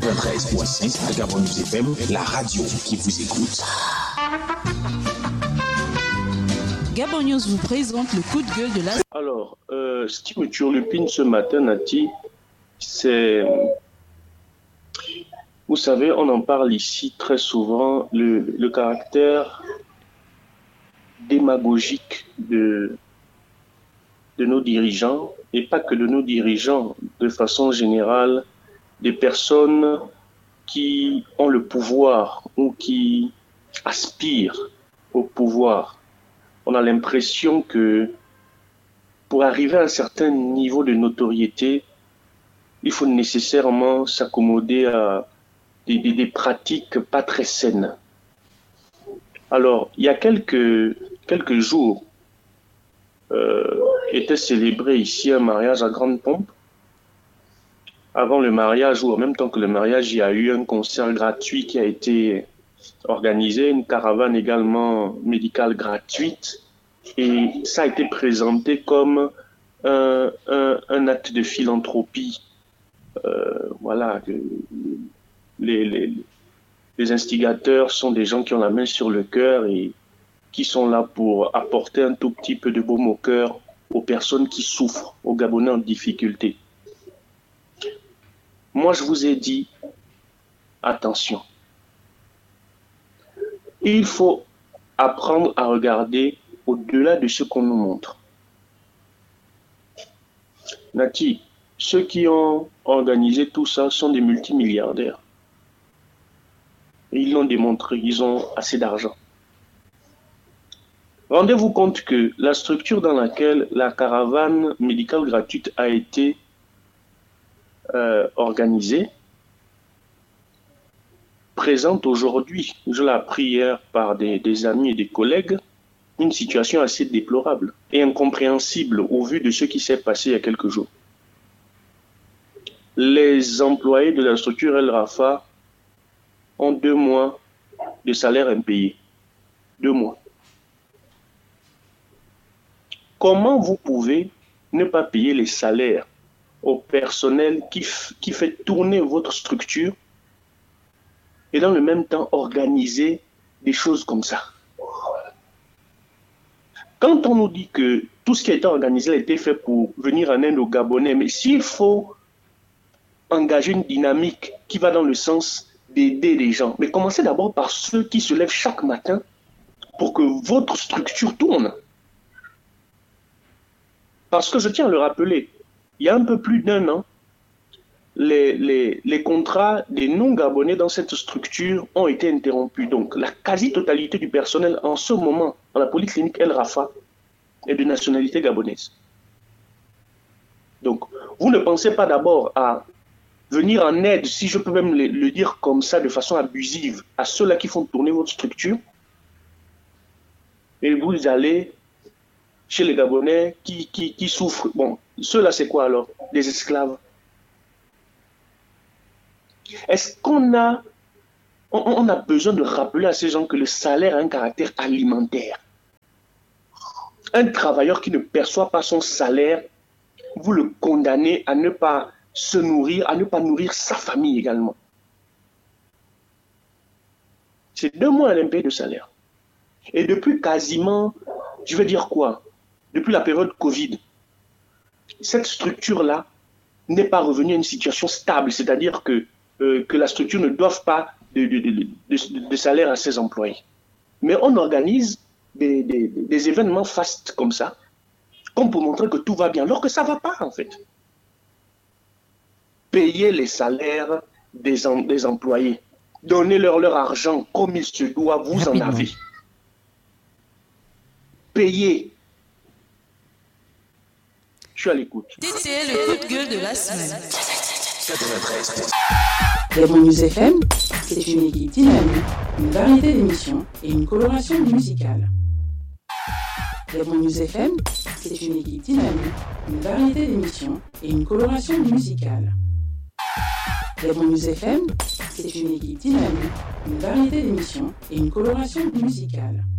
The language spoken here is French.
13.5 à Gabon News FM, la radio qui vous écoute. Gabon News vous présente le coup de gueule de la... Alors, ce qui me turlupine ce matin, Nati, c'est... Vous savez, on en parle ici très souvent, le caractère démagogique de nos dirigeants, et pas que de nos dirigeants, de façon générale, des personnes qui ont le pouvoir ou qui aspirent au pouvoir. On a l'impression que pour arriver à un certain niveau de notoriété, il faut nécessairement s'accommoder à des pratiques pas très saines. Alors, il y a quelques jours, était célébré ici un mariage à grande pompe. Avant le mariage, ou en même temps que le mariage, il y a eu un concert gratuit qui a été organisé, une caravane également médicale gratuite, et ça a été présenté comme un acte de philanthropie. Voilà, les instigateurs sont des gens qui ont la main sur le cœur et qui sont là pour apporter un tout petit peu de baume au cœur aux personnes qui souffrent, aux Gabonais en difficulté. Moi, je vous ai dit, attention. Il faut apprendre à regarder au-delà de ce qu'on nous montre. Nati, ceux qui ont organisé tout ça sont des multimilliardaires. Et ils l'ont démontré, ils ont assez d'argent. Rendez-vous compte que la structure dans laquelle la caravane médicale gratuite a été organisée présente aujourd'hui, je l'ai appris hier par des amis et des collègues, une situation assez déplorable et incompréhensible au vu de ce qui s'est passé il y a quelques jours. Les employés de la structure El Rafa ont 2 mois de salaire impayé. 2 mois. Comment vous pouvez ne pas payer les salaires au personnel qui fait tourner votre structure et dans le même temps organiser des choses comme ça? Quand on nous dit que tout ce qui a été organisé a été fait pour venir en aide aux Gabonais, mais s'il faut engager une dynamique qui va dans le sens d'aider les gens, mais commencez d'abord par ceux qui se lèvent chaque matin pour que votre structure tourne. Parce que je tiens à le rappeler, il y a un peu plus d'1 an, les contrats des non-gabonais dans cette structure ont été interrompus. Donc, la quasi-totalité du personnel en ce moment, dans la polyclinique El Rafa, est de nationalité gabonaise. Donc, vous ne pensez pas d'abord à venir en aide, si je peux même le dire comme ça, de façon abusive, à ceux-là qui font tourner votre structure, et vous allez chez les Gabonais qui souffrent. Bon, ceux-là, c'est quoi alors? Des esclaves. Est-ce qu'on a besoin de rappeler à ces gens que le salaire a un caractère alimentaire? Un travailleur qui ne perçoit pas son salaire, vous le condamnez à ne pas se nourrir, à ne pas nourrir sa famille également. C'est 2 mois à l'impayé de salaire. Et depuis quasiment, je vais dire quoi? Depuis la période Covid, cette structure-là n'est pas revenue à une situation stable, c'est-à-dire que la structure ne doive pas de salaire à ses employés. Mais on organise des événements fastes comme ça, comme pour montrer que tout va bien, alors que ça ne va pas en fait. Payez les salaires des employés, donnez-leur leur argent comme il se doit, vous rapidement. En avez. Payez. Je suis à l'écoute. C'était le coup de gueule de la semaine. Gabon News FM, c'est une équipe dynamique, une variété d'émissions et une coloration musicale. Gabon News FM, c'est une équipe dynamique, une variété d'émissions et une coloration musicale. Gabon News FM, c'est une équipe dynamique, une variété d'émissions et une coloration musicale.